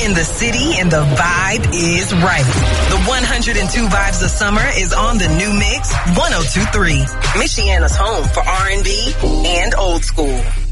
in the city and the vibe is right. The 102 Vibes of Summer is on the new mix 102.3, Michiana's home for R&B and old school.